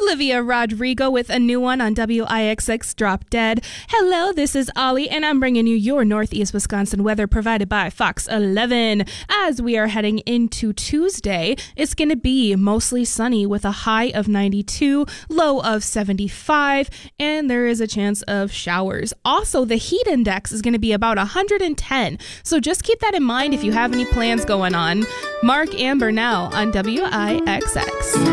Olivia Rodrigo with a new one on WIXX Drop Dead. Hello, this is Ollie, and I'm bringing you your Northeast Wisconsin weather provided by Fox 11. As we are heading into Tuesday, it's going to be mostly sunny with a high of 92, low of 75, and there is a chance of showers. Also, the heat index is going to be about 110, so just keep that in mind if you have any plans going on. Mark Amber now on WIXX.